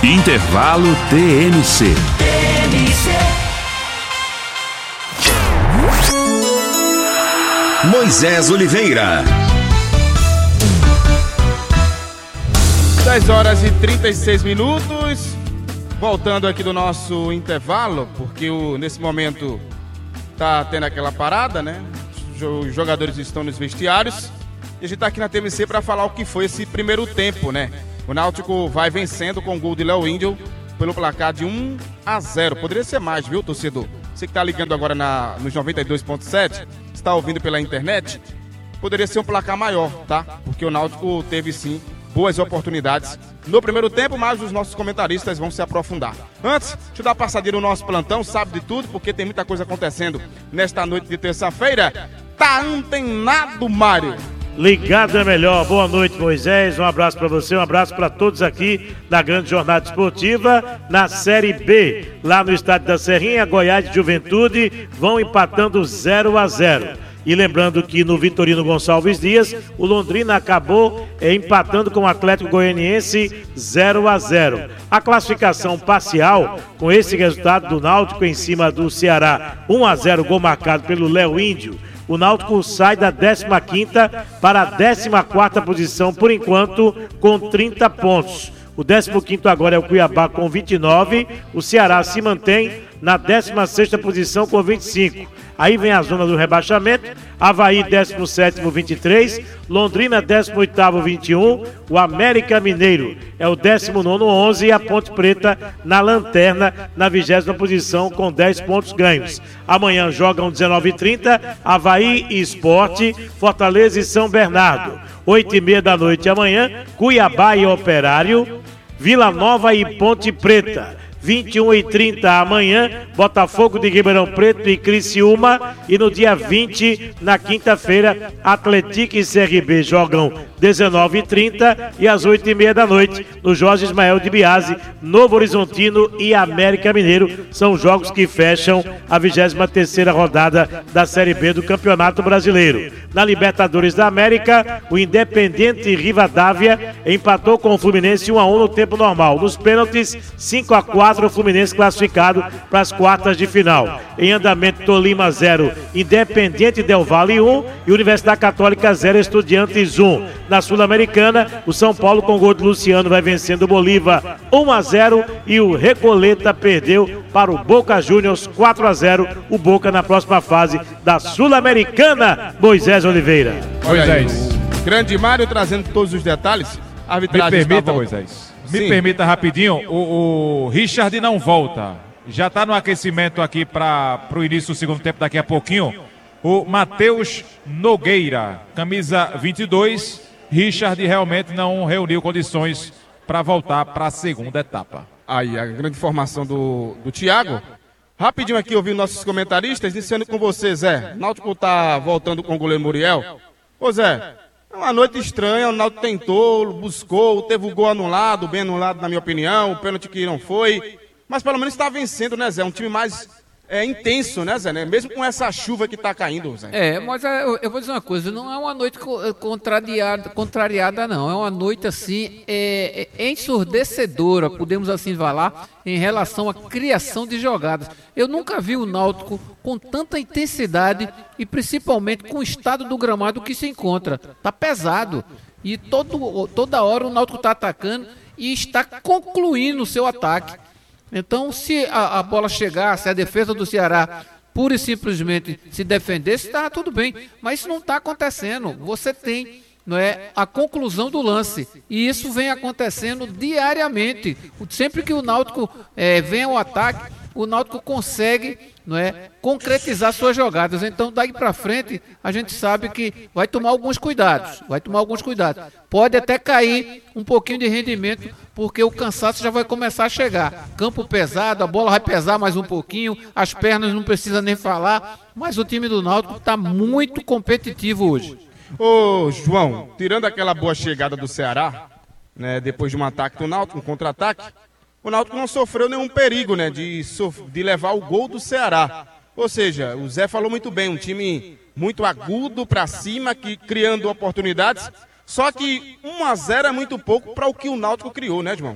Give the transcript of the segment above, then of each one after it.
Intervalo TMC. Moisés Oliveira. 10h36. Voltando aqui do nosso intervalo, porque nesse momento tá tendo aquela parada, né? Os jogadores estão nos vestiários. E a gente tá aqui na TMC para falar o que foi esse primeiro tempo, né? O Náutico vai vencendo com o gol de Léo Índio pelo placar de 1-0. Poderia ser mais, viu, torcedor? Você que tá ligando agora nos 92.7, está ouvindo pela internet, poderia ser um placar maior, tá? Porque o Náutico teve sim boas oportunidades no primeiro tempo, mas os nossos comentaristas vão se aprofundar. Antes, deixa eu dar uma passadinha no nosso plantão, sabe de tudo, porque tem muita coisa acontecendo nesta noite de terça-feira. Tá antenado, Mário. Ligado é melhor. Boa noite, Moisés. Um abraço para você, um abraço para todos aqui da grande jornada esportiva na Série B. Lá no estádio da Serrinha, Goiás e Juventude vão empatando 0-0. E lembrando que no Vitorino Gonçalves Dias, o Londrina acabou empatando com o Atlético Goianiense 0-0. A classificação parcial, com esse resultado do Náutico em cima do Ceará, 1-0, gol marcado pelo Léo Índio. O Náutico sai da 15ª para a 14ª posição, por enquanto, com 30 pontos. O 15º agora é o Cuiabá com 29, o Ceará se mantém na 16ª posição com 25. Aí vem a zona do rebaixamento, Avaí 17º, 23, Londrina 18º, 21, o América Mineiro é o 19º, 11 e a Ponte Preta na lanterna, na 20ª posição com 10 pontos ganhos. Amanhã jogam 19h30, Avaí e Sport, Fortaleza e São Bernardo. 8h30 da noite amanhã, Cuiabá e Operário, Vila Nova e Ponte Preta. 21h30 amanhã, Botafogo de Ribeirão Preto e Criciúma. E no dia 20, na quinta-feira, Atlético e CRB jogam 19h30 e às 8h30 da noite, no Jorge Ismael de Biase, Novo Horizontino e América Mineiro. São jogos que fecham a 23ª rodada da Série B do Campeonato Brasileiro. Na Libertadores da América, o Independente Rivadavia empatou com o Fluminense 1-1 no tempo normal. Nos pênaltis, 5-4, o Fluminense classificado para as quartas de final. Em andamento, Tolima 0, Independiente Del Valle 1 e Universidade Católica 0, Estudiantes 1. Na Sul-Americana, o São Paulo com gol de Luciano vai vencendo o Bolívar 1-0 e o Recoleta perdeu para o Boca Juniors 4-0. O Boca na próxima fase da Sul-Americana. Moisés Oliveira. Moisés. Grande Mário trazendo todos os detalhes. A arbitragem me permita, Moisés. Me permita rapidinho, o Richard não volta. Já está no aquecimento aqui para o início do segundo tempo daqui a pouquinho. O Matheus Nogueira, camisa 22. Richard realmente não reuniu condições para voltar para a segunda etapa. Aí, a grande informação do Thiago. Rapidinho aqui, ouvindo nossos comentaristas, iniciando com você, Zé. O Náutico tá voltando com o goleiro Muriel. Ô, Zé, é uma noite estranha, o Náutico tentou, buscou, teve o gol anulado, bem anulado na minha opinião, o pênalti que não foi. Mas pelo menos está vencendo, né, Zé? Um time mais intenso, né, Zé? Né? Mesmo com essa chuva que está caindo, Zé. Mas eu vou dizer uma coisa, não é uma noite contrariada, não. É uma noite, assim, ensurdecedora, podemos assim falar, em relação à criação de jogadas. Eu nunca vi o Náutico com tanta intensidade e principalmente com o estado do gramado que se encontra. Está pesado. E toda hora o Náutico está atacando e está concluindo o seu ataque. Então, se a bola chegar, se a defesa do Ceará pura e simplesmente se defendesse, está tudo bem. Mas isso não está acontecendo. Você tem, não é, a conclusão do lance. E isso vem acontecendo diariamente. Sempre que o Náutico vem ao ataque, o Náutico consegue, não é, concretizar suas jogadas. Então, daí para frente, a gente sabe que vai tomar alguns cuidados. Pode até cair um pouquinho de rendimento, porque o cansaço já vai começar a chegar. Campo pesado, a bola vai pesar mais um pouquinho, as pernas não precisa nem falar, mas o time do Náutico está muito competitivo hoje. Ô, João, tirando aquela boa chegada do Ceará, né, depois de um ataque do Náutico, um contra-ataque, o Náutico não sofreu nenhum perigo, né, de levar o gol do Ceará. Ou seja, o Zé falou muito bem, um time muito agudo para cima, criando oportunidades. Só que 1-0 é muito pouco para o que o Náutico criou, né, João?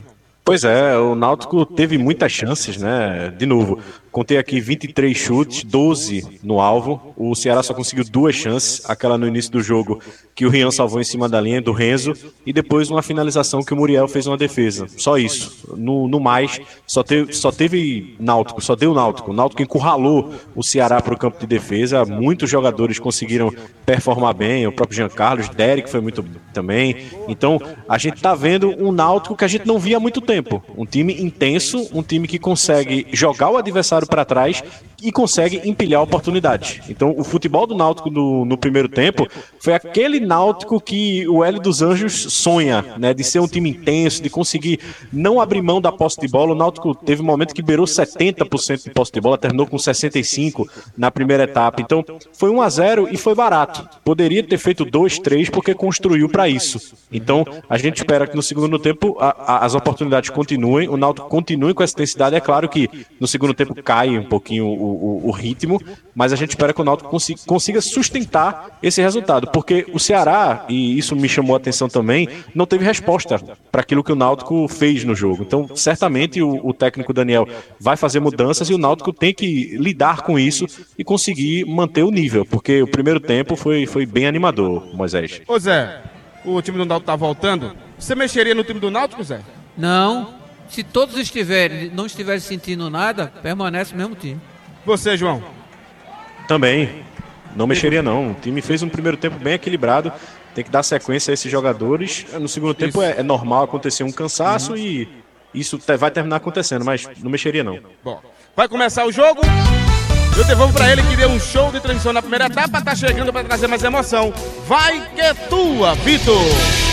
Pois é, o Náutico teve muitas chances, né? De novo, contei aqui 23 chutes, 12 no alvo. O Ceará só conseguiu 2 chances, aquela no início do jogo que o Rian salvou em cima da linha do Renzo, e depois uma finalização que o Muriel fez uma defesa. Só isso. No mais, só teve Náutico, só deu Náutico. O Náutico encurralou o Ceará para o campo de defesa. Muitos jogadores conseguiram performar bem, o próprio Jean Carlos, Derek foi muito bem também. Então, a gente está vendo um Náutico que a gente não via há muito tempo. Um time intenso, um time que consegue jogar o adversário para trás e consegue empilhar oportunidades. Então, o futebol do Náutico no primeiro tempo foi aquele Náutico que o Hélio dos Anjos sonha, né, de ser um time intenso, de conseguir não abrir mão da posse de bola. O Náutico teve um momento que beirou 70% de posse de bola, terminou com 65% na primeira etapa. Então, foi 1-0 e foi barato. Poderia ter feito 2-3 porque construiu para isso. Então, a gente espera que no segundo tempo as oportunidades continuem, o Náutico continue com essa intensidade. É claro que no segundo tempo cai um pouquinho o ritmo, mas a gente espera que o Náutico consiga sustentar esse resultado, porque o Ceará, e isso me chamou a atenção também, não teve resposta para aquilo que o Náutico fez no jogo. Então, certamente o técnico Daniel vai fazer mudanças e o Náutico tem que lidar com isso e conseguir manter o nível, porque o primeiro tempo foi bem animador, Moisés. Ô Zé, o time do Náutico tá voltando. Você mexeria no time do Náutico, Zé? Não. Se todos não estiverem sentindo nada, permanece o mesmo time. Você, João? Também. Não mexeria, não. O time fez um primeiro tempo bem equilibrado. Tem que dar sequência a esses jogadores. No segundo tempo é normal acontecer um cansaço e isso vai terminar acontecendo, mas não mexeria, não. Bom, vai começar o jogo. Eu devolvo pra ele que deu um show de transmissão na primeira etapa. Tá chegando pra trazer mais emoção. Vai que é tua, Vitor!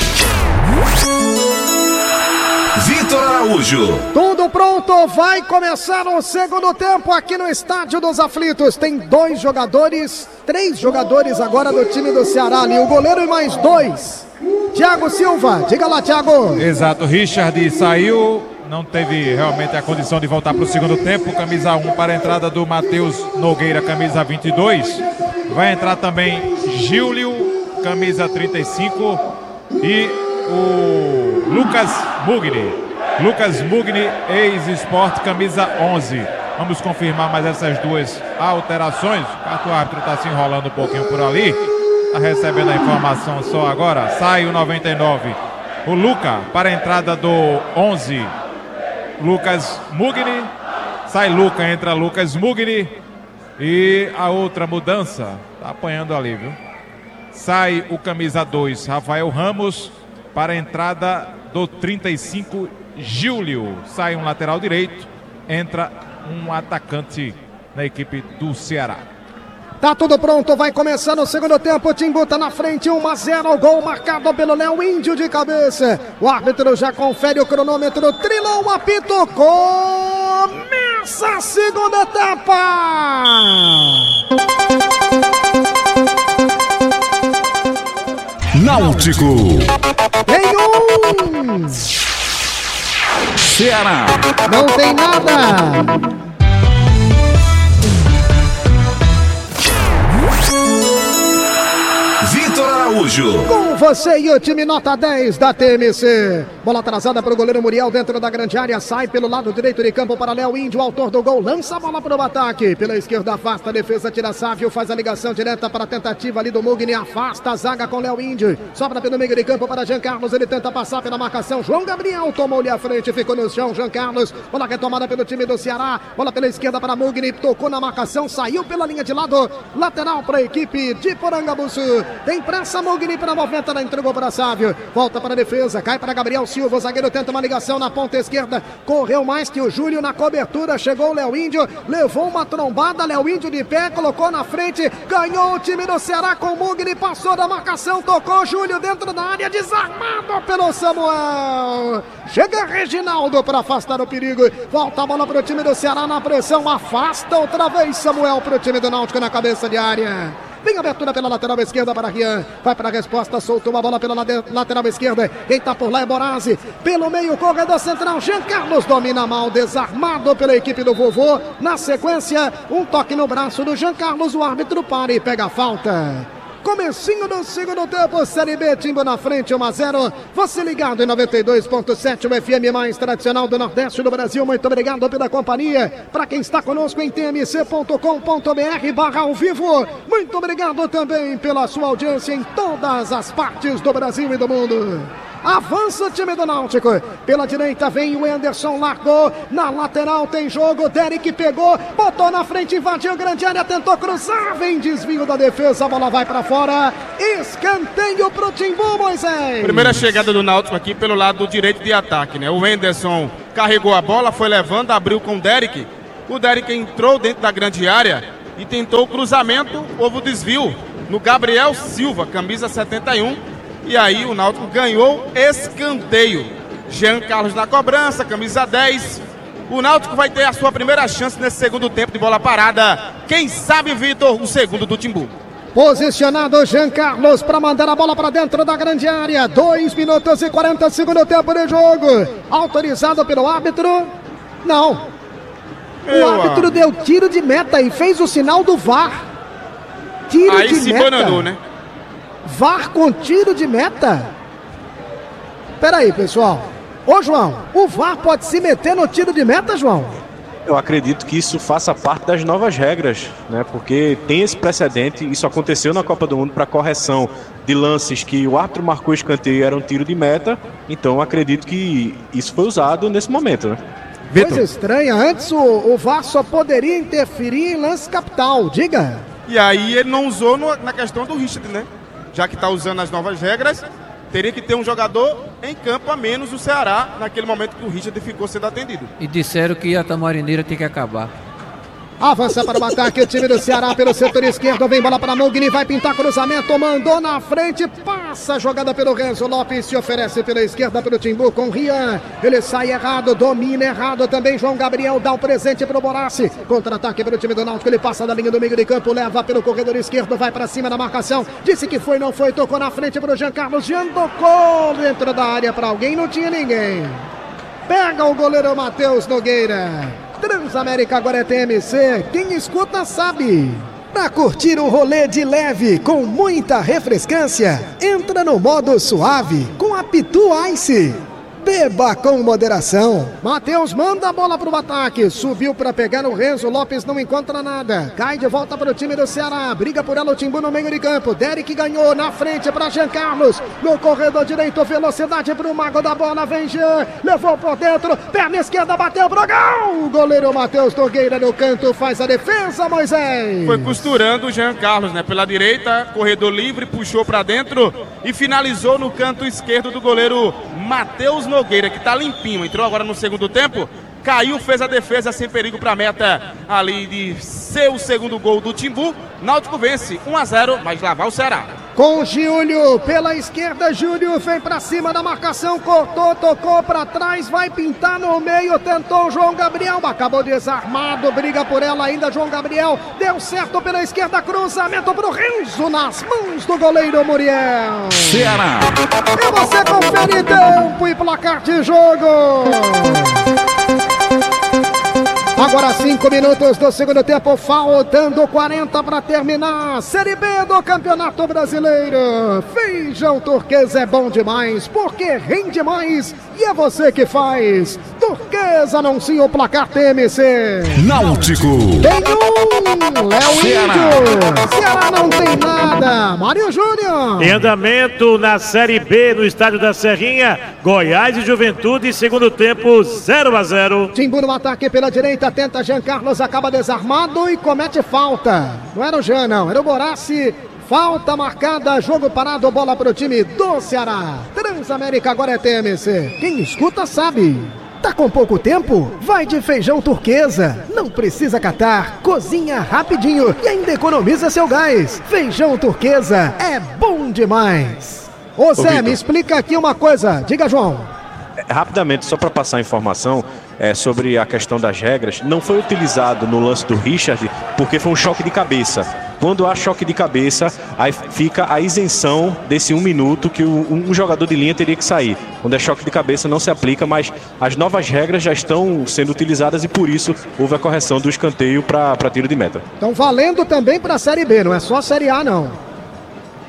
Vitor Araújo. Tudo pronto, vai começar o segundo tempo aqui no Estádio dos Aflitos. Tem 3 jogadores agora do time do Ceará ali, o goleiro e mais 2. Thiago Silva, diga lá, Thiago. Exato, Richard saiu, não teve realmente a condição de voltar para o segundo tempo. Camisa 1 para a entrada do Matheus Nogueira, camisa 22. Vai entrar também Gílio, camisa 35 e o Lucas Mugni, ex-Sport, camisa 11. Vamos confirmar mais essas 2 alterações. O quarto árbitro está se enrolando um pouquinho por ali. Está recebendo a informação só agora. Sai o 99. O Luca para a entrada do 11. Lucas Mugni. Sai Luca, entra Lucas Mugni. E a outra mudança, está apanhando ali, viu? Sai o camisa 2, Rafael Ramos, para a entrada do 35, Gílio. Sai um lateral direito, entra um atacante na equipe do Ceará. Tá tudo pronto, vai começar o segundo tempo. Timbu tá na frente, 1-0, gol marcado pelo Léo Índio de cabeça. O árbitro já confere o cronômetro, trilou o apito, começa a segunda etapa. Náutico. Tem um. Ceará. Não tem nada. Vitor Araújo. Com você e o time nota 10 da TMC. Bola atrasada para o goleiro Muriel dentro da grande área. Sai pelo lado direito de campo para Léo Índio, autor do gol. Lança a bola para o ataque. Pela esquerda afasta a defesa, tira Sávio. Faz a ligação direta para a tentativa ali do Mugni. Afasta a zaga com Léo Índio. Sobra pelo meio de campo para Jean Carlos. Ele tenta passar pela marcação. João Gabriel tomou-lhe a frente. Ficou no chão. Jean Carlos. Bola retomada pelo time do Ceará. Bola pela esquerda para Mugni. Tocou na marcação. Saiu pela linha de lado. Lateral para a equipe de Porangabuçu. Tem pressa Mugni para a movimenta. Entregou para Sávio. Volta para a defesa. Cai para Gabriel Silva. O zagueiro tenta uma ligação na ponta esquerda. Correu mais que o Júlio na cobertura. Chegou o Léo Índio. Levou uma trombada. Léo Índio de pé. Colocou na frente. Ganhou o time do Ceará com o Mugni. Passou da marcação. Tocou Júlio dentro da área. Desarmado pelo Samuel. Chega Reginaldo para afastar o perigo. Volta a bola para o time do Ceará na pressão. Afasta outra vez Samuel para o time do Náutico na cabeça de área. Vem abertura pela lateral esquerda para Rian. Vai para a resposta, soltou uma bola pela lateral esquerda. Quem está por lá é Borazzi. Pelo meio, corredor central. Jean Carlos domina mal, desarmado pela equipe do Vovô. Na sequência, um toque no braço do Jean Carlos. O árbitro para e pega a falta. comecinho do segundo tempo, Série B, Timbu na frente, 1-0. Você ligado em 92.7, o FM mais tradicional do Nordeste do Brasil. Muito obrigado pela companhia. Para quem está conosco em tmc.com.br/ao vivo, muito obrigado também pela sua audiência em todas as partes do Brasil e do mundo. Avança o time do Náutico. Pela direita vem o Anderson, largou. Na lateral tem jogo. Derek pegou, botou na frente, invadiu grande área, tentou cruzar. Vem desvio da defesa, a bola vai pra fora. Escanteio pro Timbu, Moisés. Primeira chegada do Náutico aqui pelo lado direito de ataque, né? O Anderson carregou a bola, foi levando, abriu com o Derek. O Derek entrou dentro da grande área e tentou o cruzamento. Houve o desvio no Gabriel Silva, camisa 71. E aí o Náutico ganhou escanteio. Jean Carlos na cobrança, camisa 10. O Náutico vai ter a sua primeira chance nesse segundo tempo de bola parada. Quem sabe, Vitor, o segundo do Timbu. Posicionado Jean Carlos para mandar a bola para dentro da grande área. 2 minutos e 40 segundo tempo de jogo. Autorizado pelo árbitro? Não. O árbitro deu tiro de meta e fez o sinal do VAR. Tiro aí de se meta. bananou, né? VAR com tiro de meta? Peraí, pessoal. Ô, João, o VAR pode se meter no tiro de meta, João? Eu acredito que isso faça parte das novas regras, né? Porque tem esse precedente, isso aconteceu na Copa do Mundo para correção de lances que o árbitro marcou escanteio e era um tiro de meta. Então eu acredito que isso foi usado nesse momento, né? Coisa estranha, antes o VAR só poderia interferir em lance capital, diga. E aí ele não usou na questão do Richard, né? Já que está usando as novas regras, teria que ter um jogador em campo a menos o Ceará, naquele momento que o Richard ficou sendo atendido. E disseram que a Tamarineira tem que acabar. Avança para o ataque o time do Ceará pelo setor esquerdo, vem bola para Mugni, vai pintar cruzamento, mandou na frente, passa a jogada pelo Renzo Lopes, se oferece pela esquerda pelo Timbu com Rian, ele sai errado, domina errado também, João Gabriel dá o presente para o Borassi, contra-ataque pelo time do Náutico, ele passa da linha do meio de campo, leva pelo corredor esquerdo, vai para cima da marcação, disse que foi, não foi, tocou na frente para o Jean Carlos, Jean tocou dentro da área para alguém, não tinha ninguém, pega o goleiro Matheus Nogueira. Transamérica agora é TMC, quem escuta sabe. Pra curtir o rolê de leve com muita refrescância, entra no modo suave com a Pitu Ice. Beba com moderação. Matheus manda a bola pro ataque. Subiu para pegar o Renzo Lopes, não encontra nada. Cai de volta para o time do Ceará. Briga por ela o Timbu no meio de campo. Derek ganhou na frente para Jean Carlos. No corredor direito, velocidade pro mago da bola. Vem Jean. Levou por dentro. Perna esquerda, bateu pro gol. O goleiro Matheus Nogueira no canto faz a defesa, Moisés. Foi costurando o Jean Carlos, né? Pela direita, corredor livre, puxou para dentro e finalizou no canto esquerdo do goleiro Matheus Nogueira, que tá limpinho, entrou agora no segundo tempo, caiu, fez a defesa sem perigo para a meta ali de ser o segundo gol do Timbu. Náutico vence 1-0, mas lavar o Ceará. Com Júlio, pela esquerda, Júlio vem pra cima da marcação, cortou, tocou pra trás, vai pintar no meio, tentou o João Gabriel, acabou desarmado, briga por ela ainda, João Gabriel, deu certo pela esquerda, cruzamento pro Renzo, nas mãos do goleiro Muriel. Ceará. E você confere tempo e placar de jogo. Agora 5 minutos do segundo tempo, faltando 40 para terminar. Série B do Campeonato Brasileiro. Feijão Turquesa é bom demais, porque rende mais e é você que faz. Turquesa anuncia o placar TMC. Náutico. Tem Léo Índio. Ceará não tem nada. Mário Júnior. Em andamento na Série B no estádio da Serrinha, Goiás e Juventude, segundo tempo 0-0. Timbu no ataque pela direita, tenta Jean Carlos, acaba desarmado e comete falta. Não era o Jean, não, era o Borassi. Falta marcada, jogo parado, bola pro time do Ceará. Transamérica agora é TMC. Quem escuta sabe. Tá com pouco tempo? Vai de Feijão Turquesa. Não precisa catar, cozinha rapidinho e ainda economiza seu gás. Feijão Turquesa é bom demais. Ô Zé, me explica aqui uma coisa. Diga, João. Rapidamente, só para passar a informação sobre a questão das regras, não foi utilizado no lance do Richard porque foi um choque de cabeça. Quando há choque de cabeça, aí fica a isenção desse 1 minuto que um jogador de linha teria que sair. Quando é choque de cabeça não se aplica, mas as novas regras já estão sendo utilizadas e por isso houve a correção do escanteio para tiro de meta. Estão valendo também para a Série B, não é só a Série A não.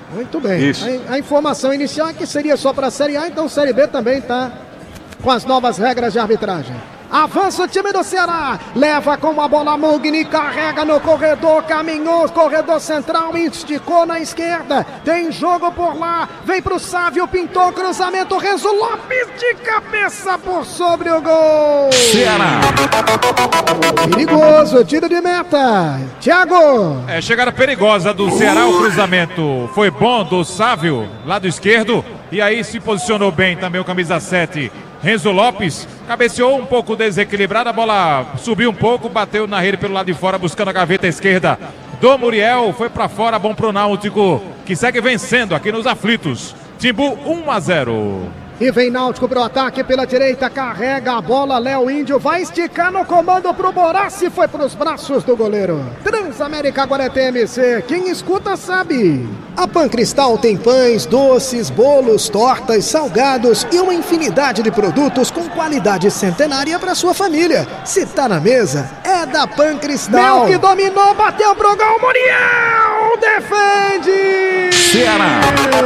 Muito bem. A informação inicial é que seria só para a Série A, então a Série B também está com as novas regras de arbitragem. Avança o time do Ceará, leva com a bola Mugni, carrega no corredor, caminhou, corredor central, esticou na esquerda, tem jogo por lá, vem pro Sávio, pintou, cruzamento, Renzo Lopes de cabeça por sobre o gol. Ceará. Perigoso, tiro de meta, Thiago. Chegada perigosa do Ceará, o cruzamento foi bom do Sávio, lado esquerdo, e aí se posicionou bem também o camisa 7, Renzo Lopes, cabeceou um pouco desequilibrada, a bola subiu um pouco, bateu na rede pelo lado de fora, buscando a gaveta esquerda do Muriel, foi pra fora, bom pro Náutico, que segue vencendo aqui nos aflitos. Timbu 1-0. E vem Náutico pro ataque pela direita, carrega a bola, Léo Índio vai esticar no comando pro Borassi, foi pros braços do goleiro. Transamérica agora é TMC, quem escuta sabe. A Pancristal tem pães, doces, bolos, tortas, salgados e uma infinidade de produtos com qualidade centenária para sua família. Se tá na mesa, é da Pancristal. Mel que dominou, bateu pro gol, Muriel defende! Ceará.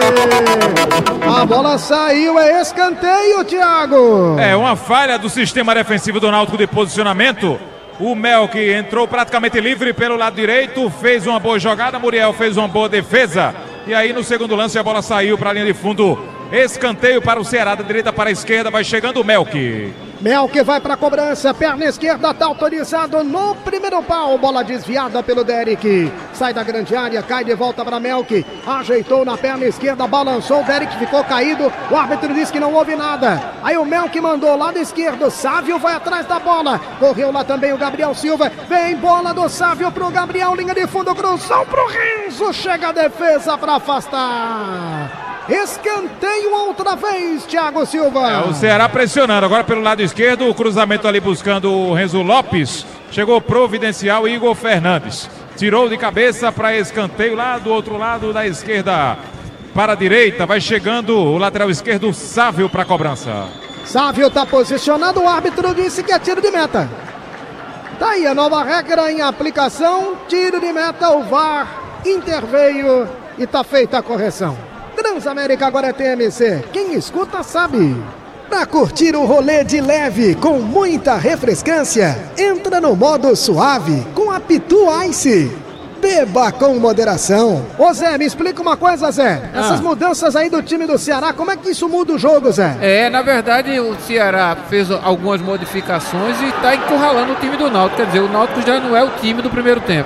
A bola saiu, é escanteio, Thiago. Uma falha do sistema defensivo do Náutico de posicionamento. O Melk entrou praticamente livre pelo lado direito, fez uma boa jogada, Muriel fez uma boa defesa. E aí no segundo lance a bola saiu para a linha de fundo. Escanteio para o Ceará, da direita para a esquerda, vai chegando o Melk. Melk vai para a cobrança, perna esquerda está autorizado no primeiro pau, bola desviada pelo Derek, sai da grande área, cai de volta para Melk, ajeitou na perna esquerda, balançou, o Derek ficou caído, o árbitro disse que não houve nada, aí o Melk mandou lado esquerdo, Sávio vai atrás da bola, correu lá também o Gabriel Silva, vem bola do Sávio pro Gabriel, linha de fundo, cruzão pro Renzo, chega a defesa para afastar. Escanteio outra vez, Thiago Silva. O Ceará pressionando, agora pelo lado esquerdo, o cruzamento ali buscando o Renzo Lopes, chegou providencial Igor Fernandes, tirou de cabeça para escanteio lá do outro lado da esquerda para a direita, vai chegando o lateral esquerdo Sávio para a cobrança. Sávio está posicionado, o árbitro disse que é tiro de meta. Tá aí a nova regra em aplicação, tiro de meta, o VAR interveio e tá feita a correção. Transamérica agora é TMC, quem escuta sabe. Para curtir o rolê de leve com muita refrescância, entra no modo suave com a Pitu Ice. Beba com moderação. Ô Zé, me explica uma coisa, Zé. Essas mudanças aí do time do Ceará, como é que isso muda o jogo, Zé? Na verdade o Ceará fez algumas modificações e está encurralando o time do Náutico. Quer dizer, o Náutico já não é o time do primeiro tempo.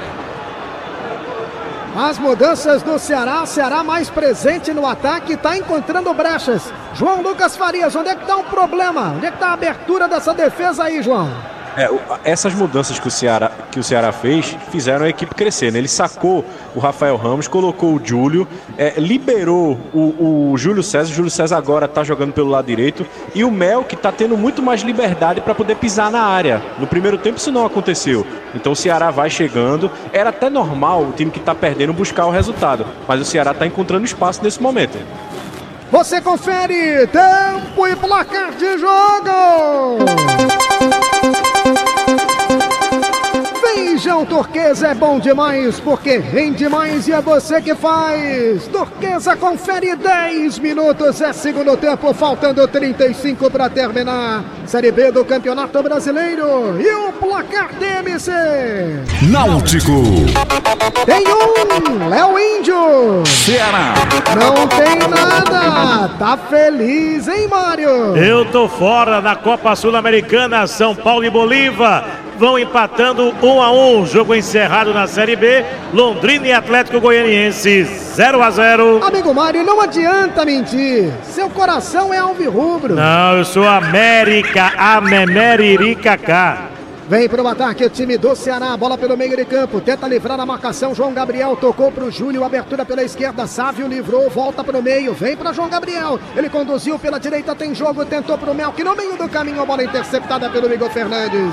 As mudanças do Ceará mais presente no ataque, está encontrando brechas. João Lucas Farias, onde é que está o problema? Onde é que está a abertura dessa defesa aí, João? Essas mudanças que o Ceará fez, fizeram a equipe crescer, né? Ele sacou o Rafael Ramos, colocou o Júlio, liberou o Júlio César agora está jogando pelo lado direito, e o Mel que está tendo muito mais liberdade para poder pisar na área. No primeiro tempo isso não aconteceu, então o Ceará vai chegando, era até normal o time que está perdendo buscar o resultado, mas o Ceará está encontrando espaço nesse momento. Você confere tempo e placar de jogo! Feijão Turquesa é bom demais porque rende mais e é você que faz. Turquesa confere 10 minutos, é segundo tempo, faltando 35 para terminar. Série B do Campeonato Brasileiro e o placar TMC. Náutico. Tem Léo Índio. Ceará. Não tem nada. Tá feliz, hein, Mário? Eu tô fora na Copa Sul-Americana, São Paulo e Bolívar vão empatando 1-1, jogo encerrado na Série B, Londrina e Atlético Goianiense 0-0. Amigo Mário, não adianta mentir, seu coração é alvirrubro. Não, eu sou América, Amemeriricacá. Vem para o ataque o time do Ceará, bola pelo meio de campo, tenta livrar a marcação, João Gabriel tocou para o Júlio, abertura pela esquerda, Sávio livrou, volta para o meio, vem para João Gabriel, ele conduziu pela direita, tem jogo, tentou para o Mel, que no meio do caminho a bola interceptada pelo Igor Fernandes.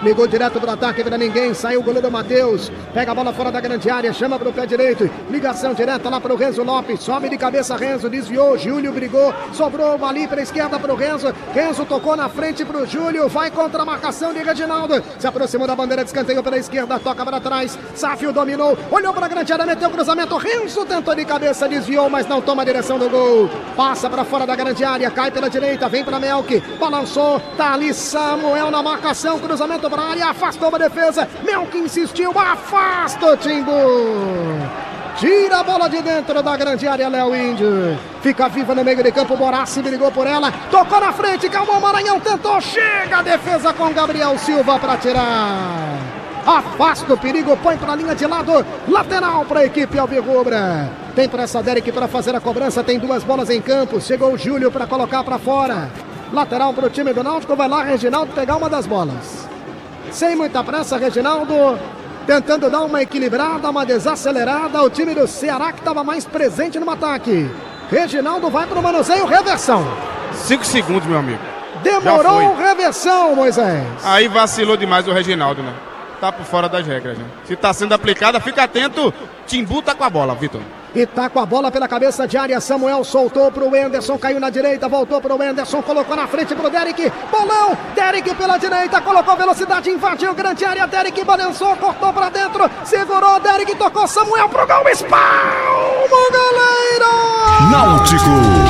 ligou direto pro ataque pra ninguém, saiu o goleiro Matheus, pega a bola fora da grande área, chama pro pé direito, ligação direta lá pro Renzo Lopes, sobe de cabeça Renzo, desviou, Júlio brigou, sobrou ali pra esquerda pro Renzo, Renzo tocou na frente pro Júlio, vai contra a marcação de Reginaldo, se aproximou da bandeira de escanteio pela esquerda, toca para trás, Sáfio dominou, olhou pra grande área, meteu o cruzamento, Renzo tentou de cabeça, desviou, mas não toma a direção do gol, passa pra fora da grande área, cai pela direita, vem pra Melk, balançou, tá ali Samuel na marcação, cruzamento pra área, afastou uma defesa, Melk insistiu, afasta o Timbu, tira a bola de dentro da grande área, Léo Índio, fica viva no meio de campo, Borassi brigou por ela, tocou na frente, calmou o Maranhão, tentou, chega a defesa com Gabriel Silva pra tirar, afasta o perigo, põe pra linha de lado, lateral pra equipe alvirrubra, tem pressa Derek pra fazer a cobrança, tem 2 bolas em campo, chegou o Júlio pra colocar pra fora, lateral pro time do Náutico, vai lá Reginaldo pegar uma das bolas, sem muita pressa Reginaldo, tentando dar uma equilibrada, uma desacelerada, o time do Ceará que estava mais presente no ataque, Reginaldo vai pro manuseio, reversão, 5 segundos, meu amigo. Demorou, reversão, Moisés. Aí vacilou demais o Reginaldo, né? Tá por fora das regras, né? Se tá sendo aplicada, fica atento. Timbu tá com a bola, Vitor. E tá com a bola pela cabeça de área, Samuel soltou pro Enderson, caiu na direita, voltou pro Enderson, colocou na frente pro Derek, bolão, Derek pela direita, colocou velocidade, invadiu grande área, Derek balançou, cortou pra dentro, segurou, Derek tocou, Samuel pro gol, espalma o goleiro! Náutico!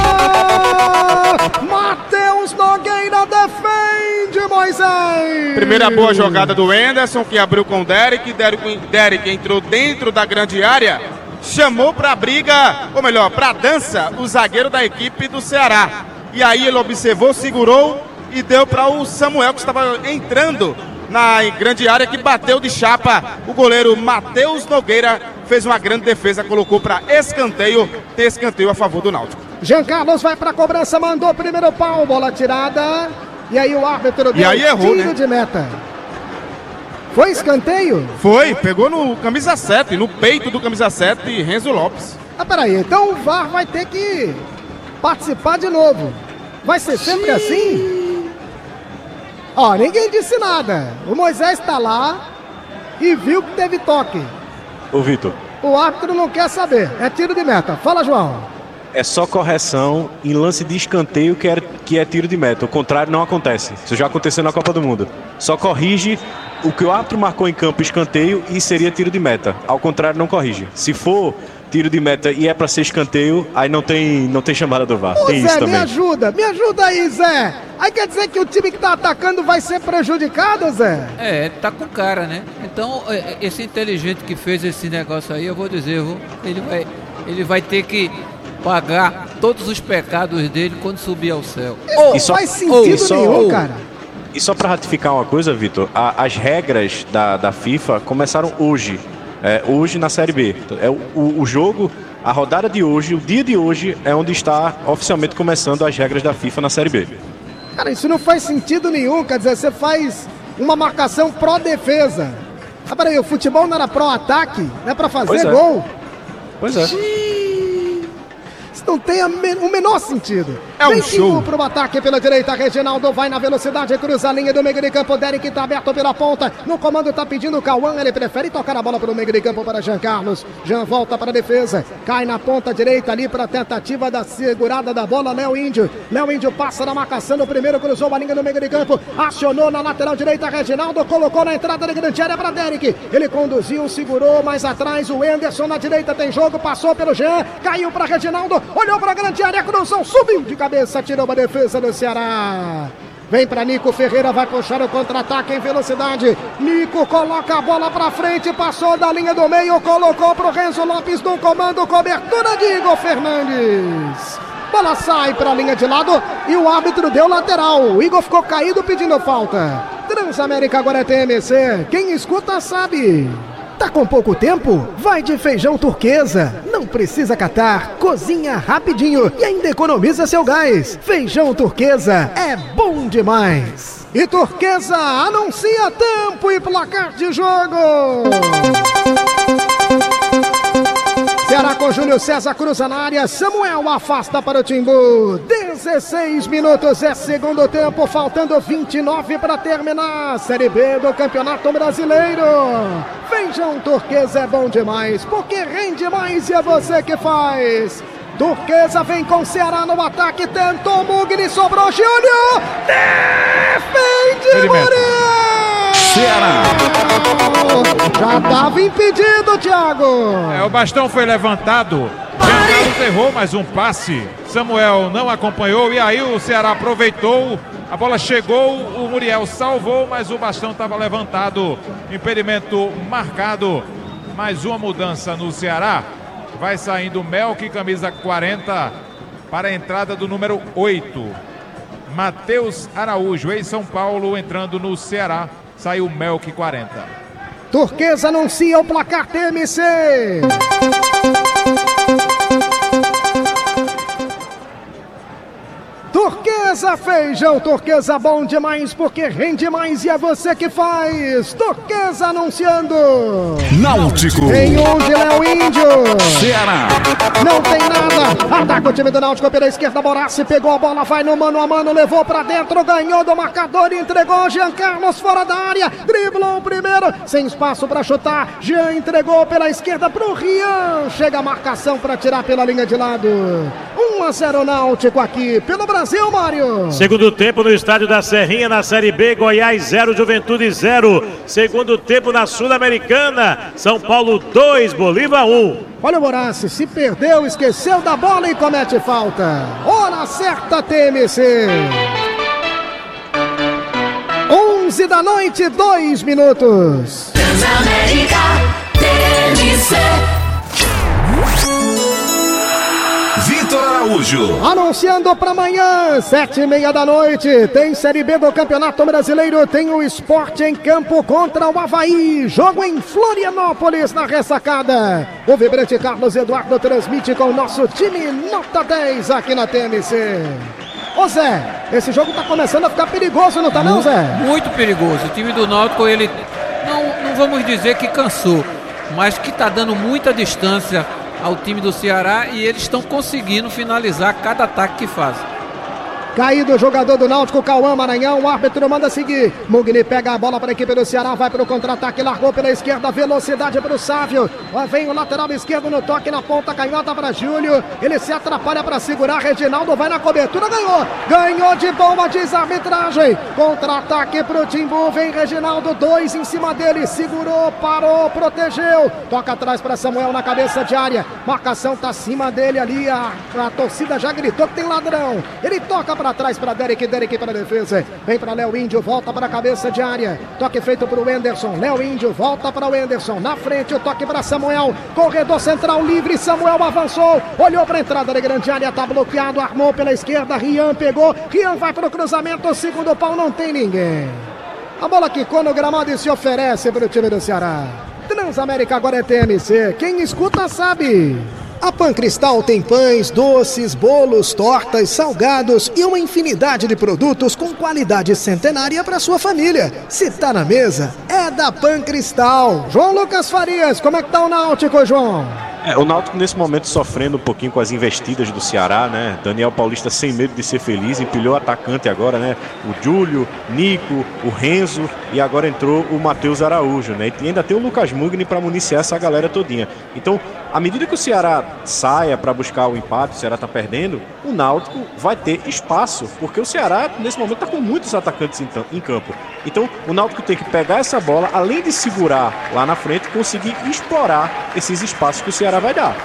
Matheus Nogueira defende, Moisés! Primeira boa jogada do Enderson, que abriu com o Derek, Derek entrou dentro da grande área, chamou pra briga, ou melhor, pra dança, o zagueiro da equipe do Ceará. E aí ele observou, segurou e deu para o Samuel, que estava entrando na grande área, que bateu de chapa. O goleiro Matheus Nogueira fez uma grande defesa, colocou para escanteio, tem escanteio a favor do Náutico. Jean Carlos vai pra cobrança, mandou primeiro pau, bola tirada. E aí o árbitro deu errou, tiro, né, de meta. Foi escanteio? Foi, pegou no camisa 7, no peito do camisa 7, Renzo Lopes. Ah, peraí, então o VAR vai ter que participar de novo. Vai ser sempre assim? Ó, ninguém disse nada. O Moisés tá lá e viu que teve toque. Ô, Vitor. O árbitro não quer saber, é tiro de meta. Fala, João. É só correção em lance de escanteio que é tiro de meta. O contrário não acontece. Isso já aconteceu na Copa do Mundo. Só corrige o que o árbitro marcou em campo, escanteio, e seria tiro de meta. Ao contrário, não corrige. Se for tiro de meta e é pra ser escanteio, aí não tem chamada do VAR. Ô, tem Zé, isso também. me ajuda aí, Zé. Aí quer dizer que o time que tá atacando vai ser prejudicado, Zé? É, tá com cara, né? Então, esse inteligente que fez esse negócio aí, eu vou dizer, ele vai ter que pagar todos os pecados dele quando subir ao céu. Não faz sentido nenhum, cara. E só para ratificar uma coisa, Vitor, as regras da FIFA começaram hoje. Hoje na Série B. O jogo, a rodada de hoje, o dia de hoje é onde está oficialmente começando as regras da FIFA na Série B. Cara, isso não faz sentido nenhum, quer dizer, você faz uma marcação pró-defesa. Ah, peraí, o futebol não era pró-ataque? Não é pra fazer gol? Pois é. Isso não tem o menor sentido. Um show. Pro ataque pela direita, Reginaldo vai na velocidade, cruza a linha do meio de campo, Derek tá aberto pela ponta, no comando tá pedindo o Cauã, ele prefere tocar a bola pro meio de campo para Jean Carlos, Jean volta para a defesa, cai na ponta direita ali para a tentativa da segurada da bola, Léo Índio passa na marcação, no primeiro cruzou a linha do meio de campo, acionou na lateral direita, Reginaldo colocou na entrada da grande área para Derek, ele conduziu, segurou mais atrás, o Enderson na direita tem jogo, passou pelo Jean, caiu para Reginaldo, olhou para a grande área, cruzou, subiu de cabeça, tirou uma defesa do Ceará. Vem para Nico Ferreira, vai puxar o contra-ataque em velocidade. Nico coloca a bola para frente, passou da linha do meio, colocou para o Renzo Lopes no comando, cobertura de Igor Fernandes. Bola sai para a linha de lado e o árbitro deu lateral. O Igor ficou caído pedindo falta. Transamérica agora é TMC. Quem escuta sabe. Tá com pouco tempo? Vai de Feijão Turquesa. Não precisa catar, cozinha rapidinho e ainda economiza seu gás. Feijão Turquesa é bom demais. E Turquesa anuncia tempo e placar de jogo. Ceará com Júlio César, cruza na área, Samuel afasta para o Timbu. 16 minutos é segundo tempo, faltando 29 para terminar. Série B do Campeonato Brasileiro. Feijão Turquesa é bom demais, porque rende mais e é você que faz. Turquesa vem com o Ceará no ataque, tentou Mugni, sobrou Júlio. Defende Muriel! Ceará. Já estava impedido, Thiago. O bastão foi levantado. Jean Carlos errou mais um passe. Samuel não acompanhou e aí o Ceará aproveitou. A bola chegou, o Muriel salvou, mas o bastão estava levantado. Impedimento marcado. Mais uma mudança no Ceará. Vai saindo Melk, camisa 40, para a entrada do número 8. Matheus Araújo, ex-São Paulo, entrando no Ceará. Saiu Melk, 40. Turquesa anuncia o placar TMC. Turquesa, feijão Turquesa bom demais, porque rende mais e é você que faz. Turquesa anunciando. Náutico. Tem um de Léo Índio. Ceará. Não tem nada. Ataca o time do Náutico pela esquerda. Borassi pegou a bola, vai no mano a mano, levou pra dentro, ganhou do marcador, entregou. Jean Carlos fora da área, driblou o primeiro, sem espaço pra chutar. Jean entregou pela esquerda pro Rian. Chega a marcação pra tirar pela linha de lado. 1-0 Náutico aqui pelo Brasil, Mário. Segundo tempo no estádio da Serrinha, na Série B, Goiás 0, Juventude 0. Segundo tempo na Sul-Americana, São Paulo 2, Bolívar 1. Olha o Borassi, se perdeu, esqueceu da bola e comete falta. Hora certa, TMC. 11 da noite, 2 minutos. Transamérica, TMC. Vitor Araújo. Anunciando para amanhã, 7h30 da noite, tem Série B do Campeonato Brasileiro, tem o Sport em campo contra o Avaí, jogo em Florianópolis, na ressacada. O vibrante Carlos Eduardo transmite com o nosso time nota 10 aqui na TMC. Ô Zé, esse jogo tá começando a ficar perigoso, não tá não, Zé? Muito perigoso, o time do Náutico, ele não vamos dizer que cansou, mas que tá dando muita distância ao time do Ceará e eles estão conseguindo finalizar cada ataque que fazem. Caído o jogador do Náutico, Cauã Maranhão, o árbitro manda seguir. Mugni pega a bola para a equipe do Ceará, vai para o contra-ataque, largou pela esquerda, velocidade para o Sávio. Vem o lateral esquerdo no toque na ponta, canhota para Júlio. Ele se atrapalha para segurar, Reginaldo vai na cobertura, ganhou de boa, diz a arbitragem. Contra-ataque para o Timbu, vem Reginaldo, 2 em cima dele, segurou, parou, protegeu. Toca atrás para Samuel na cabeça de área. Marcação tá acima dele ali, a torcida já gritou que tem ladrão. Ele toca para trás para Derek para a defesa, vem para Léo Índio, volta para a cabeça de área, toque feito para o Wenderson, Léo Índio volta para o Wenderson, na frente o toque para Samuel, corredor central livre, Samuel avançou, olhou para a entrada da grande área, tá bloqueado, armou pela esquerda, Rian pegou, Rian vai para o cruzamento, segundo pau, não tem ninguém, a bola quicou no gramado e se oferece para o time do Ceará. Transamérica agora é TMC, quem escuta sabe. A Pancristal tem pães, doces, bolos, tortas, salgados e uma infinidade de produtos com qualidade centenária para sua família. Se tá na mesa, é da Pancristal. João Lucas Farias, como é que tá o Náutico, João? O Náutico nesse momento sofrendo um pouquinho com as investidas do Ceará, né? Daniel Paulista sem medo de ser feliz, empilhou o atacante agora, né? O Júlio, Nico, o Renzo e agora entrou o Matheus Araújo, né? E ainda tem o Lucas Mugni para municiar essa galera todinha. Então, à medida que o Ceará saia para buscar o empate, o Ceará tá perdendo, o Náutico vai ter espaço, porque o Ceará nesse momento tá com muitos atacantes em campo. Então, o Náutico tem que pegar essa bola, além de segurar lá na frente, conseguir explorar esses espaços que o Ceará vai dar.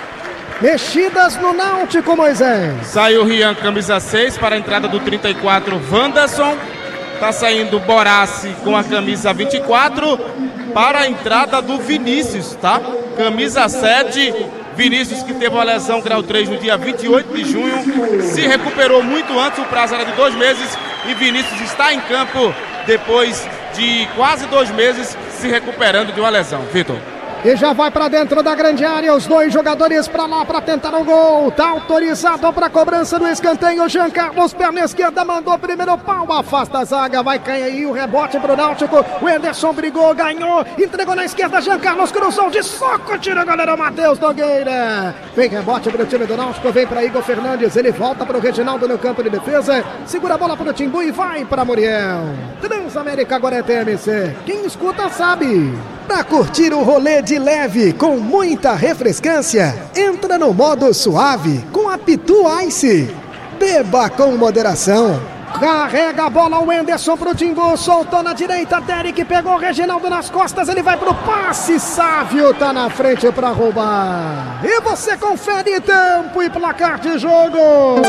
Mexidas no Náutico, Moisés. Saiu o Rian, camisa 6, para a entrada do 34, Wanderson. Tá saindo Borassi com a camisa 24 para a entrada do Vinícius, tá? Camisa 7, Vinícius que teve uma lesão grau 3 no dia 28 de junho, se recuperou muito antes, o prazo era de 2 meses e Vinícius está em campo depois de quase 2 meses se recuperando de uma lesão. Vitor. E já vai pra dentro da grande área, os dois jogadores pra lá pra tentar o gol. Tá autorizado pra cobrança do escanteio. Jean Carlos, perna esquerda, mandou primeiro pau, afasta a zaga, vai cair aí o rebote pro Náutico. O Anderson brigou, ganhou, entregou na esquerda, Jean Carlos cruzou de soco, tira o goleiro Matheus Nogueira. Vem rebote pro time do Náutico, vem pra Igor Fernandes, ele volta pro Reginaldo no campo de defesa, segura a bola pro Timbu e vai pra Muriel. Transamérica agora é TMC, quem escuta sabe. Pra curtir o rolê de leve com muita refrescância, entra no modo suave com a Pitu Ice. Beba com moderação. Carrega a bola o Anderson pro Timbu, soltou na direita, Derek pegou o Reginaldo nas costas, ele vai pro passe, Sávio tá na frente pra roubar. E você confere tempo e placar de jogo.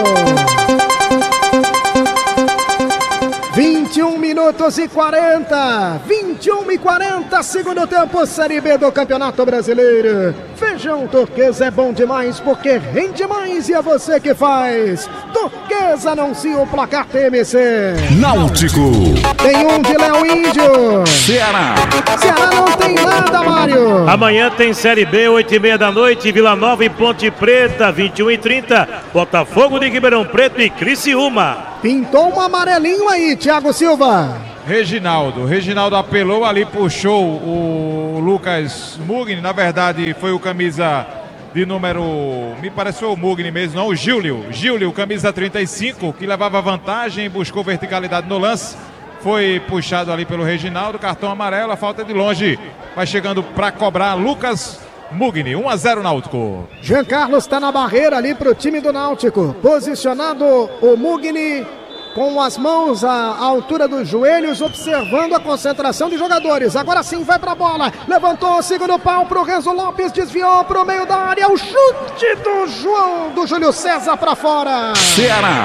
21 minutos e 40, 21 e 40, segundo tempo, Série B do Campeonato Brasileiro. Feijão Turquesa é bom demais porque rende mais e é você que faz. Turquesa anuncia o placar TMC. Náutico. Tem um de Léo Índio. Ceará. Ceará não tem nada, Mário. Amanhã tem Série B, 8h30 da noite, Vila Nova e Ponte Preta, 21h30, Botafogo de Ribeirão Preto e Criciúma. Pintou um amarelinho aí, Thiago Silva. Reginaldo apelou ali, puxou o Lucas Mugni, na verdade foi o camisa de número, me pareceu o Mugni mesmo, não, o Gílio, camisa 35, que levava vantagem, buscou verticalidade no lance, foi puxado ali pelo Reginaldo, cartão amarelo, a falta de longe, vai chegando para cobrar Lucas Mugni, 1-0 Náutico. Jean Carlos está na barreira ali pro time do Náutico, posicionado o Mugni com as mãos à altura dos joelhos, observando a concentração de jogadores. Agora sim vai pra bola, levantou, segundo pau pro Renzo Lopes, desviou pro meio da área, o chute do Júlio César pra fora. Ceará.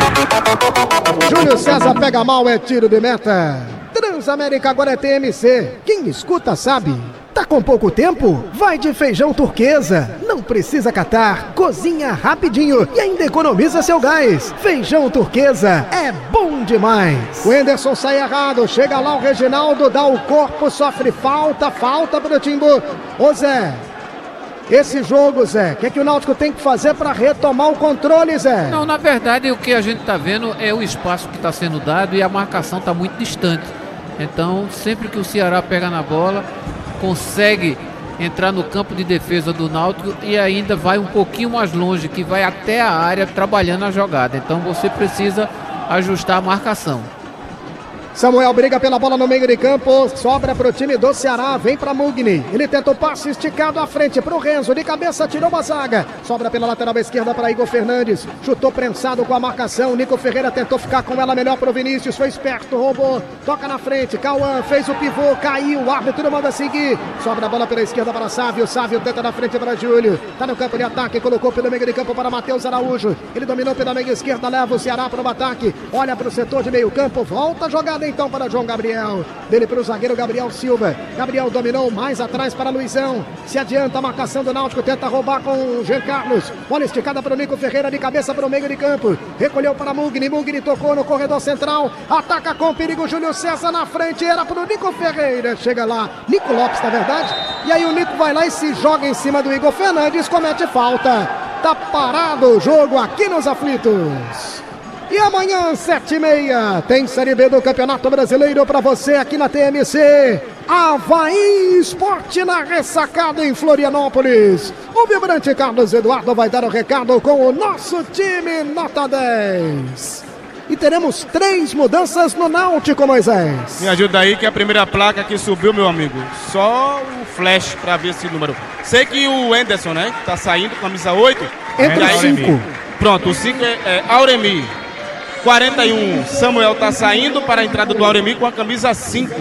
Júlio César pega mal, é tiro de meta. Transamérica agora é TMC, quem escuta sabe. Tá com pouco tempo? Vai de Feijão Turquesa. Não precisa catar, cozinha rapidinho e ainda economiza seu gás. Feijão Turquesa é bom demais. O Anderson sai errado, chega lá o Reginaldo, dá o corpo, sofre falta pro Timbu. Ô Zé, esse jogo, Zé, o que é que o Náutico tem que fazer para retomar o controle, Zé? Não, na verdade o que a gente tá vendo é o espaço que está sendo dado e a marcação tá muito distante. Então, sempre que o Ceará pega na bola, consegue entrar no campo de defesa do Náutico e ainda vai um pouquinho mais longe, que vai até a área trabalhando a jogada. Então você precisa ajustar a marcação. Samuel briga pela bola no meio de campo, sobra pro time do Ceará, vem pra Mugni, ele tenta o passe esticado à frente pro Renzo, de cabeça tirou uma zaga, sobra pela lateral esquerda para Igor Fernandes, chutou prensado com a marcação, Nico Ferreira tentou ficar com ela melhor pro Vinícius, foi esperto, roubou, toca na frente, Cauã fez o pivô, caiu, o árbitro manda seguir, sobra a bola pela esquerda para Sávio tenta na frente para Júlio, tá no campo de ataque, colocou pelo meio de campo para Matheus Araújo, ele dominou pela meia esquerda, leva o Ceará para o ataque, olha pro setor de meio campo, volta a jogada então para João Gabriel, dele para o zagueiro Gabriel Silva, Gabriel dominou mais atrás para Luizão, se adianta a marcação do Náutico, tenta roubar com o Jean Carlos, bola esticada para o Nico Ferreira, de cabeça para o meio de campo, recolheu para Mugni tocou no corredor central, ataca com perigo Júlio César na frente, era para o Nico Ferreira, chega lá, Nico Lopes na verdade, e aí o Nico vai lá e se joga em cima do Igor Fernandes, comete falta, tá parado o jogo aqui nos aflitos. E amanhã, 7h30, tem Série B do Campeonato Brasileiro para você aqui na TMC. Avaí Esporte na ressacada em Florianópolis. O vibrante Carlos Eduardo vai dar o recado com o nosso time nota 10. E teremos 3 mudanças no Náutico, Moisés. Me ajuda aí que a primeira placa que subiu, meu amigo. Só o flash para ver esse número. Sei que o Anderson, né, que tá saindo, camisa 8. Entra o 5. Pronto, o 5 é Auremi. 41, Samuel tá saindo para a entrada do Auremi com a camisa 5.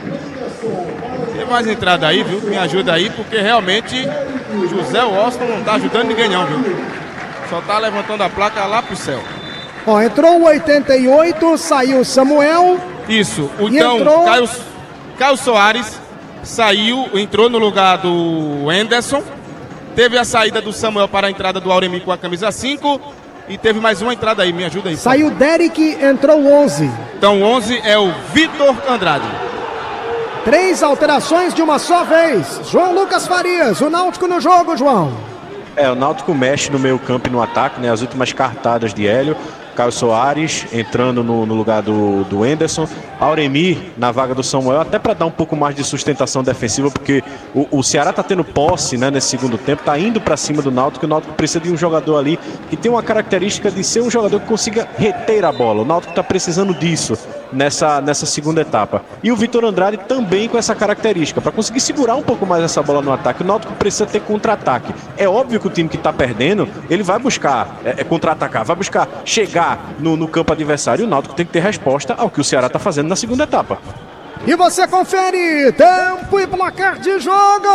Tem mais entrada aí, viu? Me ajuda aí, porque realmente José Washington não tá ajudando ninguém não, viu? Só tá levantando a placa lá pro céu. Ó, entrou o 88, saiu o Samuel. Isso, então entrou... Caio Soares saiu, entrou no lugar do Anderson. Teve a saída do Samuel para a entrada do Auremi com a camisa 5. E teve mais uma entrada aí, me ajuda aí. Saiu Derek, entrou o 11. Então o 11 é o Vitor Andrade. 3 alterações de uma só vez. João Lucas Farias, o Náutico no jogo, João. O Náutico mexe no meio campo e no ataque, né? As últimas cartadas de Hélio. Caio Soares entrando no lugar do Enderson, Auremir na vaga do Samuel, até para dar um pouco mais de sustentação defensiva, porque o Ceará está tendo posse, né, nesse segundo tempo, está indo para cima do Náutico, e o Náutico precisa de um jogador ali que tem uma característica de ser um jogador que consiga reter a bola. O Náutico está precisando disso nessa segunda etapa. E o Vitor Andrade também com essa característica, para conseguir segurar um pouco mais essa bola no ataque. O Náutico precisa ter contra-ataque. É óbvio que o time que está perdendo, ele vai buscar contra-atacar, vai buscar chegar no campo adversário. E o Náutico tem que ter resposta ao que o Ceará está fazendo na segunda etapa. E você confere tempo e placar de jogo.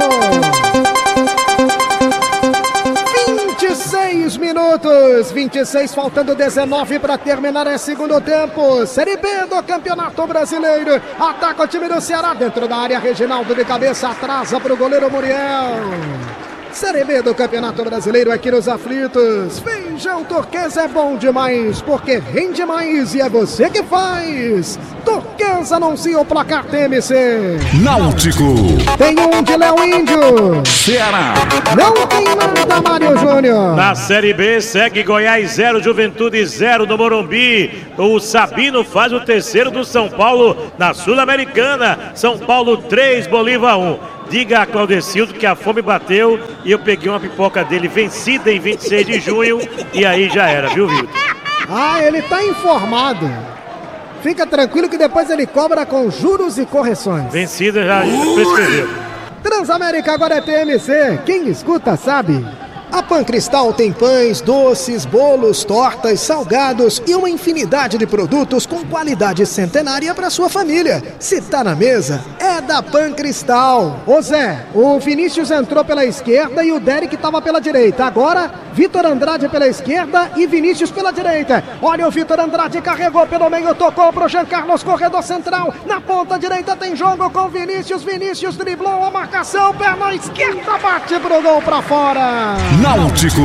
26 minutos, 26 faltando 19 para terminar esse segundo tempo. Série B do Campeonato Brasileiro. Ataca o time do Ceará dentro da área. Reginaldo de cabeça atrasa para o goleiro Muriel. Série B do Campeonato Brasileiro aqui nos aflitos. Feijão Turquesa é bom demais, porque rende mais e é você que faz. Turquesa anuncia o placar TMC. Náutico. Tem um de Léo Índio. Ceará. Não tem nada, Mário Júnior. Na Série B segue Goiás 0, Juventude 0 no Morumbi. O Sabino faz o terceiro do São Paulo na Sul-Americana. São Paulo 3, Bolívar 1. Diga a Claudecildo que a fome bateu e eu peguei uma pipoca dele vencida em 26 de junho e aí já era, viu, Vitor? Ele tá informado. Fica tranquilo que depois ele cobra com juros e correções. Vencida já prescreveu. Transamérica agora é TMC. Quem escuta sabe. A Pancristal tem pães, doces, bolos, tortas, salgados e uma infinidade de produtos com qualidade centenária para sua família. Se tá na mesa, é da Pancristal. Ô Zé, o Vinícius entrou pela esquerda e o Derek estava pela direita. Agora, Vitor Andrade pela esquerda e Vinícius pela direita. Olha, o Vitor Andrade carregou pelo meio, tocou pro Jean Carlos, corredor central. Na ponta direita tem jogo com Vinícius. Vinícius driblou a marcação, perna esquerda, bate pro gol pra fora. Náutico.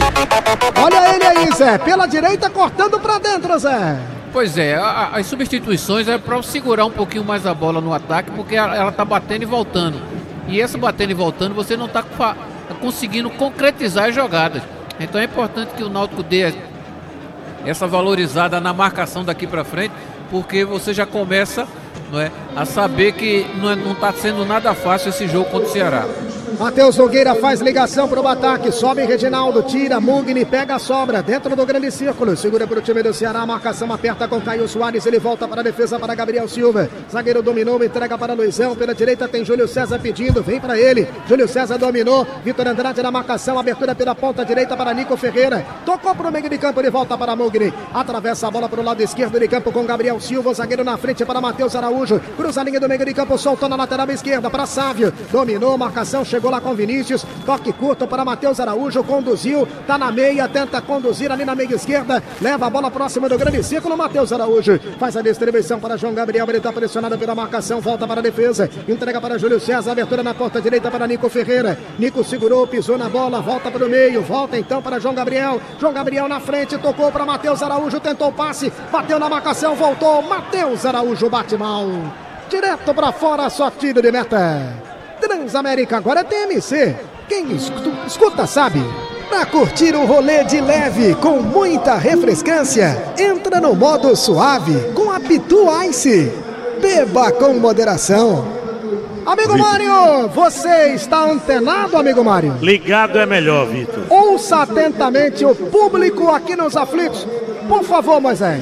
Olha ele aí, Zé. Pela direita, cortando pra dentro, Zé. Pois é, as substituições é para segurar um pouquinho mais a bola no ataque, porque ela tá batendo e voltando. E essa batendo e voltando, você não tá conseguindo concretizar as jogadas. Então é importante que o Náutico dê essa valorizada na marcação daqui para frente, porque você já começa, não é, a saber que não tá sendo nada fácil esse jogo contra o Ceará. Matheus Nogueira faz ligação para o ataque, sobe Reginaldo, tira, Mugni, pega a sobra, dentro do grande círculo, segura para o time do Ceará, a marcação aperta com Caio Soares, ele volta para a defesa para Gabriel Silva, zagueiro dominou, entrega para Luizão, pela direita tem Júlio César pedindo, vem para ele, Júlio César dominou, Vitor Andrade na marcação, abertura pela ponta direita para Nico Ferreira, tocou para o meio de campo, ele volta para Mugni, atravessa a bola para o lado esquerdo de campo com Gabriel Silva, zagueiro na frente para Matheus Araújo, cruza a linha do meio de campo, soltou na lateral esquerda para Sávio, dominou, marcação, chegou lá com Vinícius, toque curto para Matheus Araújo, conduziu, tá na meia, tenta conduzir ali na meia esquerda, leva a bola próxima do grande círculo, Matheus Araújo faz a distribuição para João Gabriel, ele tá pressionado pela marcação, volta para a defesa, entrega para Júlio César, abertura na porta direita para Nico Ferreira, Nico segurou, pisou na bola, volta para o meio, volta então para João Gabriel na frente, tocou para Matheus Araújo, tentou o passe, bateu na marcação, voltou, Matheus Araújo bate mal, direto para fora, só tiro de meta. Transamérica agora é TMC. Quem escuta sabe. Para curtir um rolê de leve com muita refrescância, entra no modo suave com a Pitu Ice. Beba com moderação. Amigo Mário, você está antenado, amigo Mário? Ligado é melhor, Vitor. Ouça atentamente o público aqui nos aflitos. Por favor, Moisés.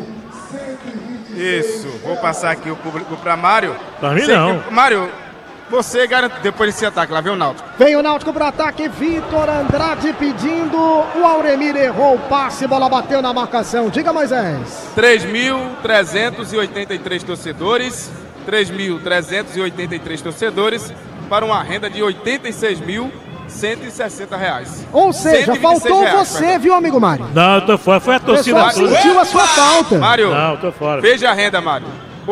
Isso, vou passar aqui o público para Mário. Para mim não. Mário, você garante depois desse ataque, lá vem o Náutico. Vem o Náutico para ataque, Vitor Andrade pedindo, o Auremir errou o passe, bola bateu na marcação. Diga, Moisés. 3.383 torcedores, 3.383 torcedores para uma renda de R$86.160. Ou seja, faltou você, viu, amigo Mário? Não, eu tô fora, foi a torcida toda. Sentiu a sua falta. Mário, não, eu tô fora. Veja a renda, Mário.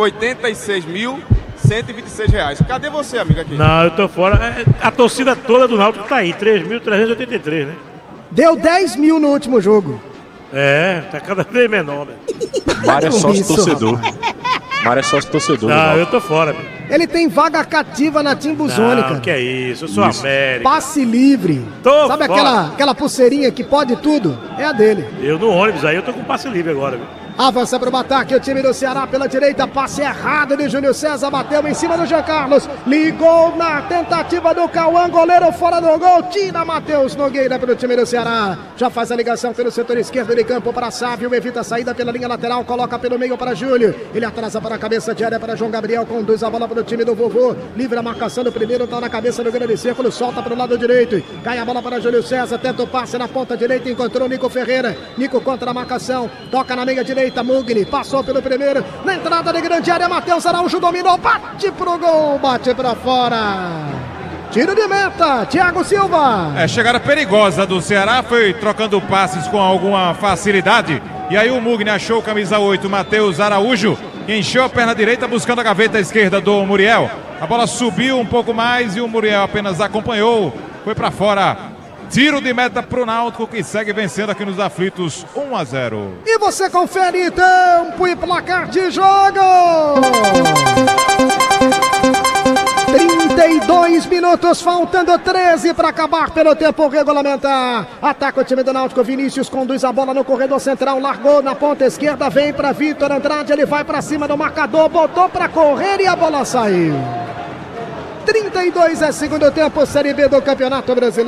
R$86.126. Cadê você, amigo, aqui? Não, eu tô fora. A torcida toda do Náutico tá aí, 3.383, né? Deu 10 mil no último jogo. É, tá cada vez menor, né? Mário é sócio torcedor. Mário é sócio torcedor. Não, eu tô fora, meu. Ele tem vaga cativa na Timbuzone, cara. Que é isso, eu sou América. Passe livre. Sabe aquela pulseirinha que pode tudo? É a dele. Eu no ônibus aí, eu tô com passe livre agora, viu? Avança para o ataque, o time do Ceará pela direita, passe errado de Júlio César, bateu em cima do Jean Carlos, ligou na tentativa do Cauã, goleiro fora do gol, tira Matheus Nogueira pelo time do Ceará, já faz a ligação pelo setor esquerdo de campo para Sávio, evita a saída pela linha lateral, coloca pelo meio para Júlio, ele atrasa para a cabeça de área para João Gabriel, conduz a bola para o time do Vovô, livre a marcação do primeiro, tá na cabeça do grande círculo, solta para o lado direito, cai a bola para Júlio César, tenta o passe na ponta direita, encontrou Nico Ferreira, Nico contra a marcação, toca na meia direita, Mugni, passou pelo primeiro, na entrada de grande área, Matheus Araújo dominou, bate pro gol, bate pra fora. Tiro de meta, Thiago Silva. Chegada perigosa do Ceará, foi trocando passes com alguma facilidade. E aí o Mugni achou o camisa 8, Matheus Araújo, encheu a perna direita buscando a gaveta esquerda do Muriel. A bola subiu um pouco mais e o Muriel apenas acompanhou, foi pra fora. Tiro de meta pro Náutico, que segue vencendo aqui nos aflitos 1-0. E você confere tempo e placar de jogo. 32 minutos, faltando 13 para acabar pelo tempo regulamentar. Ataca o time do Náutico, Vinícius conduz a bola no corredor central, largou na ponta esquerda, vem para Vitor Andrade, ele vai para cima do marcador, botou para correr e a bola saiu. 32 é segundo tempo, Série B do Campeonato Brasileiro.